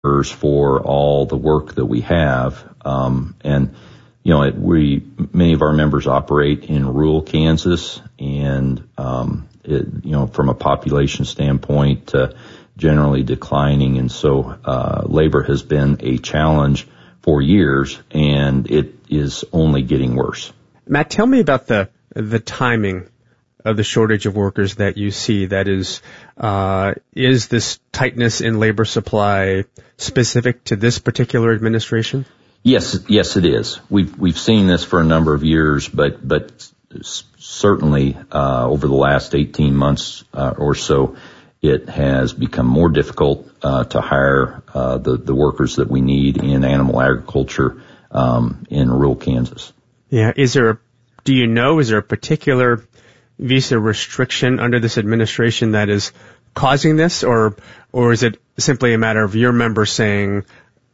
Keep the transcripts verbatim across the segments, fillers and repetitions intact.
for all the work that we have. Um, and, you know, it, we, many of our members operate in rural Kansas, and, um, it, you know, from a population standpoint, uh, generally declining. And so, uh, labor has been a challenge for years, and it is only getting worse. Matt, tell me about the, the timing of the shortage of workers that you see. That is, uh, is this tightness in labor supply specific to this particular administration? Yes, yes, it is. We've we've seen this for a number of years, but but certainly uh, over the last eighteen months uh, or so, it has become more difficult uh, to hire uh, the the workers that we need in animal agriculture um, in rural Kansas. Yeah, is there? A, do you know? Is there a particular visa restriction under this administration that is causing this, or or is it simply a matter of your members saying,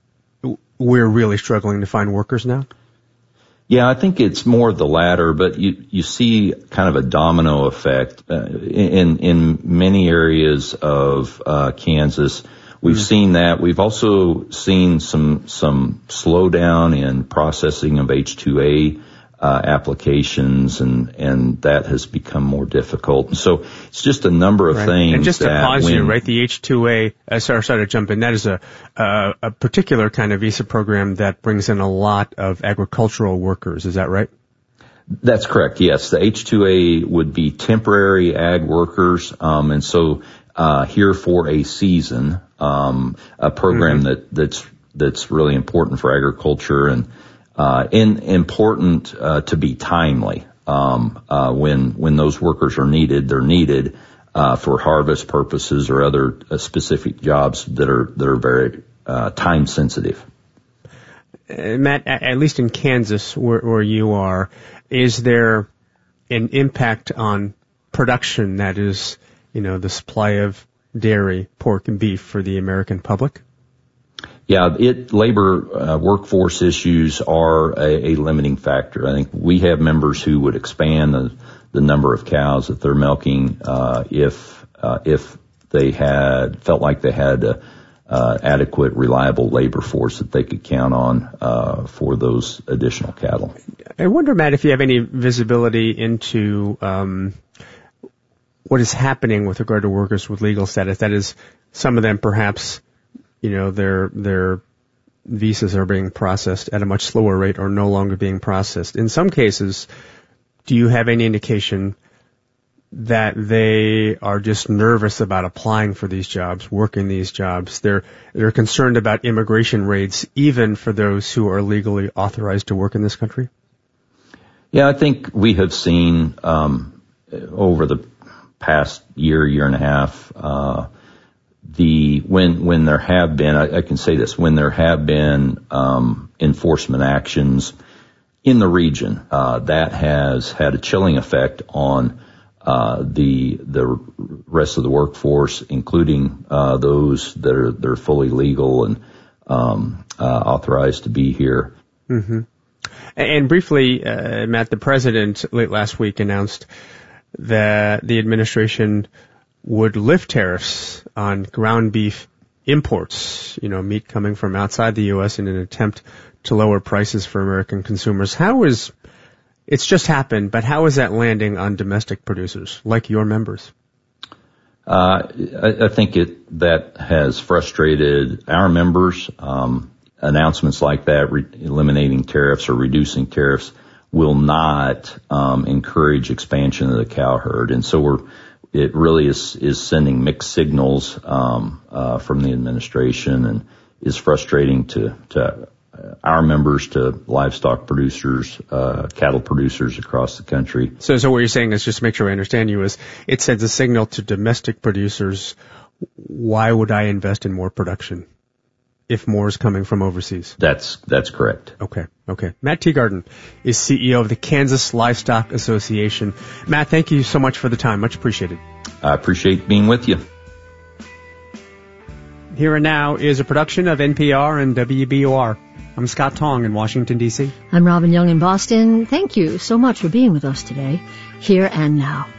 we're really struggling to find workers now? Yeah, I think it's more the latter, but you, you see kind of a domino effect uh, in, in many areas of, uh, Kansas. We've mm-hmm. seen that. We've also seen some, some slowdown in processing of H two A, uh, applications, and, and that has become more difficult. And so it's just a number of right. things. And just to that pause when, you, right, the H two A, uh, sorry, sorry to jump in, that is a, uh, a particular kind of visa program that brings in a lot of agricultural workers. Is that right? That's correct, yes. The H two A would be temporary ag workers, um, and so, uh, here for a season, um, a program mm-hmm. that, that's, that's really important for agriculture, and, uh, and important, uh, to be timely. Um, uh, when, when those workers are needed, they're needed, uh, for harvest purposes or other uh, specific jobs that are, that are very, uh, time sensitive. Uh, Matt, at least in Kansas, where, where you are, is there an impact on production, that is, you know, the supply of dairy, pork, and beef for the American public? Yeah, it, labor, uh, workforce issues are a, a limiting factor. I think we have members who would expand the, the number of cows that they're milking, uh, if, uh, if they had, felt like they had a, uh, adequate, reliable labor force that they could count on, uh, for those additional cattle. I wonder, Matt, if you have any visibility into, um, what is happening with regard to workers with legal status. That is, some of them perhaps, you know, their, their visas are being processed at a much slower rate or no longer being processed. In some cases, do you have any indication that they are just nervous about applying for these jobs, working these jobs? They're, they're concerned about immigration raids, even for those who are legally authorized to work in this country? Yeah, I think we have seen, um, over the past year, year and a half, uh, The, when, when there have been, I, I can say this, when there have been, um, enforcement actions in the region, uh, that has had a chilling effect on, uh, the, the rest of the workforce, including, uh, those that are, that are fully legal and, um, uh, authorized to be here. Mm-hmm. And briefly, uh, Matt, the president late last week announced that the administration would lift tariffs on ground beef imports, you know, meat coming from outside the U S in an attempt to lower prices for American consumers. How is, it's just happened, but how is that landing on domestic producers like your members? Uh, I, I think it, that has frustrated our members. Um, announcements like that, re- eliminating tariffs or reducing tariffs, will not, um, encourage expansion of the cow herd. And so we're, it really is, is sending mixed signals, um, uh, from the administration, and is frustrating to, to our members, to livestock producers, uh, cattle producers across the country. So, so what you're saying is, just to make sure I understand you, is it sends a signal to domestic producers, why would I invest in more production if more is coming from overseas? That's, that's correct. Okay. Okay. Matt Teagarden is C E O of the Kansas Livestock Association. Matt, thank you so much for the time. Much appreciated. I appreciate being with you. Here and Now is a production of N P R and W B O R. I'm Scott Tong in Washington, D C. I'm Robin Young in Boston. Thank you so much for being with us today. Here and Now.